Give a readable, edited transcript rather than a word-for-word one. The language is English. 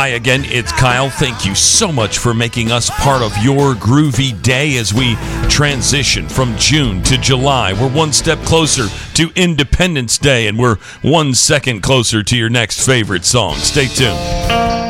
Hi again, it's Kyle. Thank you so much for making us part of your groovy day as we transition from June to July. We're one step closer to Independence Day, and we're 1 second closer to your next favorite song. Stay tuned.